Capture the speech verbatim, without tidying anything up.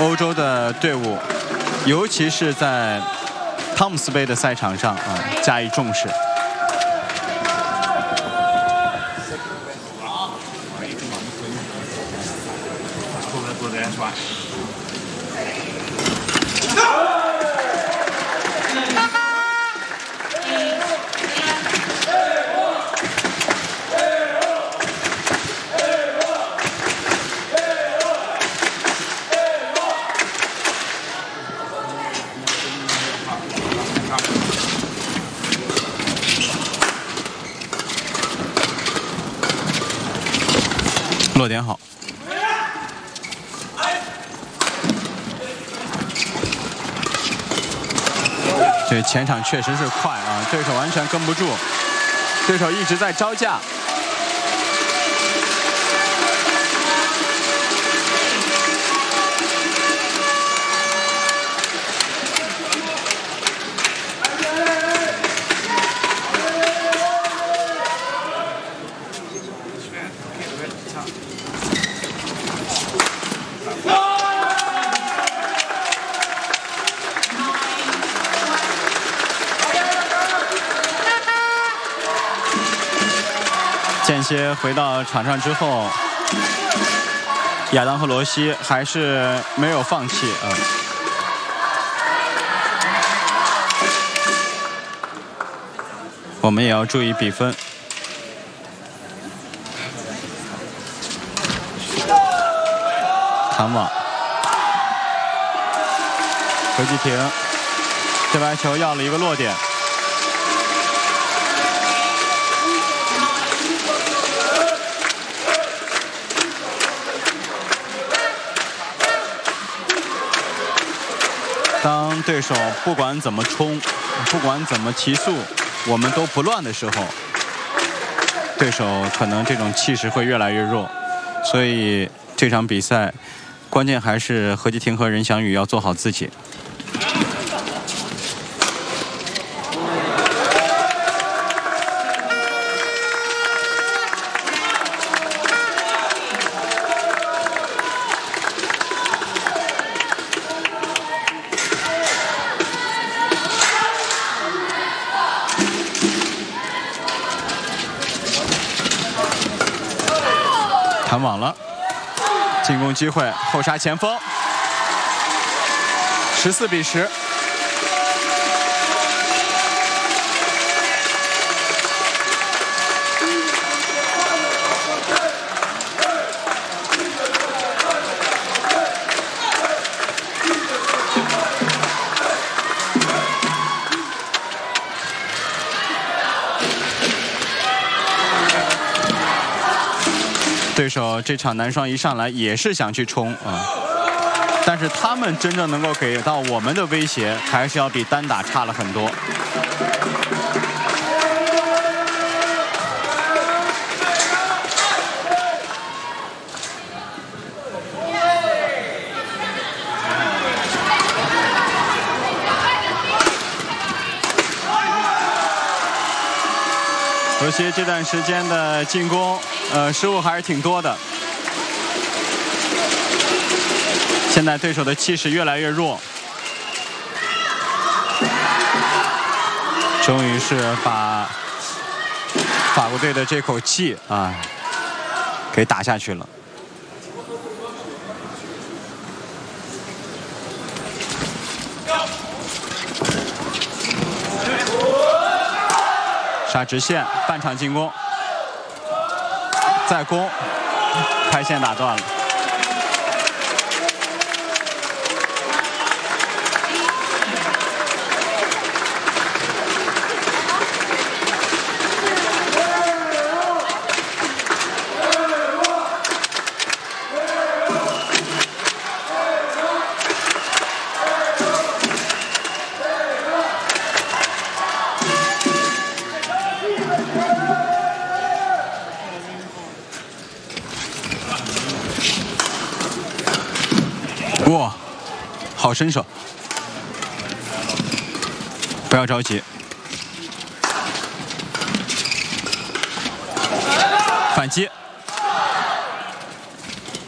欧洲的队伍，尤其是在汤姆斯杯的赛场上啊，加以重视。落点好，这前场确实是快啊，对手完全跟不住，对手一直在招架。间歇回到场上之后，亚当和罗西还是没有放弃啊。我们也要注意比分。弹网，何继廷这白球要了一个落点。当对手不管怎么冲，不管怎么提速，我们都不乱的时候，对手可能这种气势会越来越弱。所以这场比赛，关键还是何继廷和任翔宇要做好自己。弹网了，进攻机会，后插前锋，十四比十。对手这场男双一上来也是想去冲啊，但是他们真正能够给到我们的威胁，还是要比单打差了很多。罗西这段时间的进攻，呃，失误还是挺多的。现在对手的气势越来越弱，终于是把法国队的这口气啊给打下去了。杀直线，半场进攻，再攻，开线打断了。哇，好身手！不要着急，反击。